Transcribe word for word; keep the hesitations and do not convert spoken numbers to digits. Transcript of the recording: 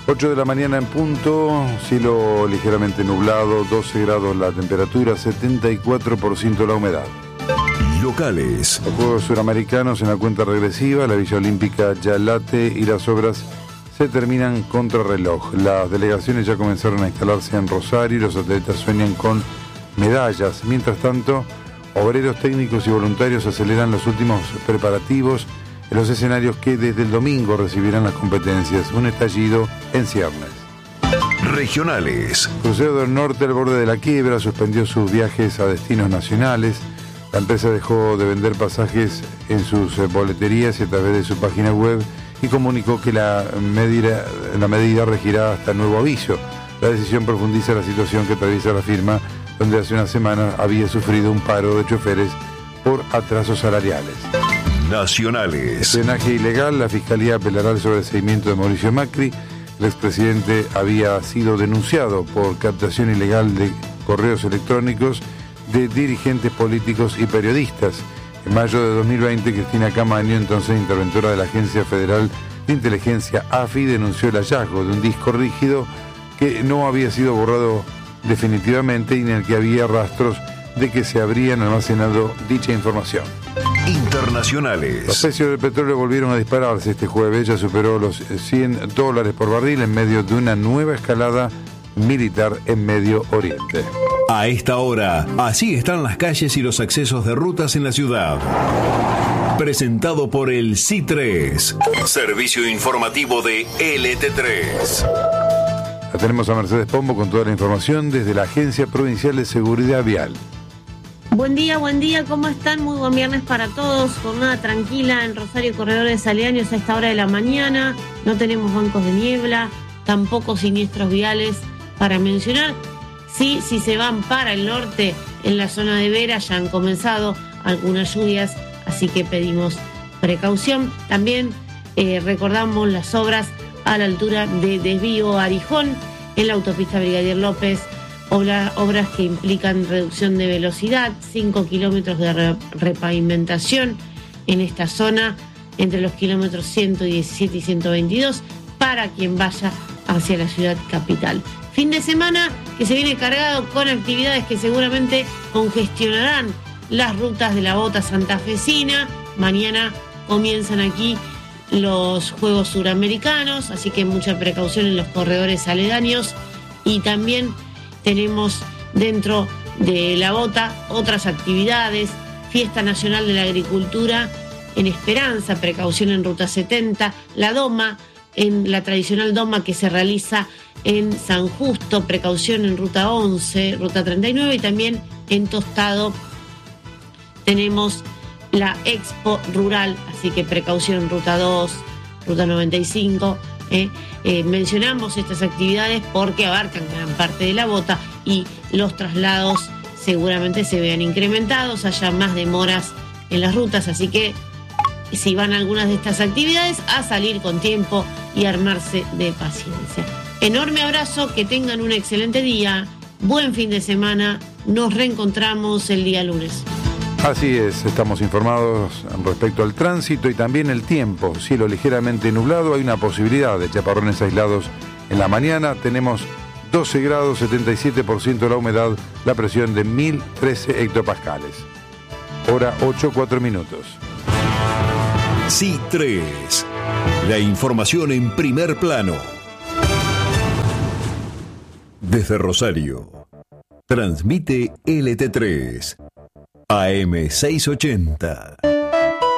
ocho de la mañana en punto, cielo ligeramente nublado, doce grados la temperatura, setenta y cuatro por ciento la humedad. Locales. Los Juegos Suramericanos en la cuenta regresiva, la Villa Olímpica ya late y las obras se terminan contrarreloj. Las delegaciones ya comenzaron a instalarse en Rosario y los atletas sueñan con medallas. Mientras tanto, obreros, técnicos y voluntarios aceleran los últimos preparativos en los escenarios que desde el domingo recibirán las competencias. Un estallido en ciernes. Regionales. Crucero del Norte, al borde de la quiebra, suspendió sus viajes a destinos nacionales. La empresa dejó de vender pasajes en sus boleterías y a través de su página web y comunicó que la medida, la medida regirá hasta nuevo aviso. La decisión profundiza la situación que atraviesa la firma, donde hace unas semanas había sufrido un paro de choferes por atrasos salariales. Nacionales. Espionaje ilegal, la Fiscalía apelará al sobreseimiento de Mauricio Macri. El expresidente había sido denunciado por captación ilegal de correos electrónicos de dirigentes políticos y periodistas. En mayo de dos mil veinte, Cristina Camaño, entonces interventora de la Agencia Federal de Inteligencia A F I, denunció el hallazgo de un disco rígido que no había sido borrado definitivamente y en el que había rastros de que se habrían almacenado dicha información. Internacionales. Los precios del petróleo volvieron a dispararse este jueves, ya superó los cien dólares por barril en medio de una nueva escalada militar en Medio Oriente. A esta hora, así están las calles y los accesos de rutas en la ciudad. Presentado por el C I tres, servicio informativo de L T tres. La tenemos a Mercedes Pombo con toda la información desde la Agencia Provincial de Seguridad Vial. Buen día, buen día, ¿cómo están? Muy buen viernes para todos. Jornada tranquila en Rosario y corredores aledaños a esta hora de la mañana. No tenemos bancos de niebla, tampoco siniestros viales para mencionar. Sí, si se van para el norte, en la zona de Vera ya han comenzado algunas lluvias, así que pedimos precaución. También eh, recordamos las obras a la altura de Desvío Arijón, en la autopista Brigadier López, obra, obras que implican reducción de velocidad, cinco kilómetros de re, repavimentación en esta zona, entre los kilómetros ciento diecisiete y ciento veintidós, para quien vaya hacia la ciudad capital. Fin de semana que se viene cargado con actividades que seguramente congestionarán las rutas de la bota santafesina. Mañana comienzan aquí los Juegos Suramericanos, así que mucha precaución en los corredores aledaños. Y también tenemos dentro de la bota otras actividades, Fiesta Nacional de la Agricultura en Esperanza, precaución en Ruta setenta, la Doma, en la tradicional Doma que se realiza en San Justo, precaución en Ruta once, Ruta treinta y nueve, y también en Tostado tenemos la Expo Rural, así que precaución en Ruta dos, Ruta noventa y cinco. Eh, eh, mencionamos estas actividades porque abarcan gran parte de la bota y los traslados seguramente se vean incrementados, haya más demoras en las rutas, así que si van a algunas de estas actividades, a salir con tiempo y armarse de paciencia. Enorme abrazo, que tengan un excelente día, buen fin de semana, nos reencontramos el día lunes. Así es, estamos informados respecto al tránsito y también el tiempo. Cielo ligeramente nublado, hay una posibilidad de chaparrones aislados en la mañana. Tenemos doce grados, setenta y siete por ciento la humedad, la presión de mil trece hectopascales. Hora ocho, cuatro minutos. C I tres, la información en primer plano. Desde Rosario, transmite L T tres, A M seiscientos ochenta.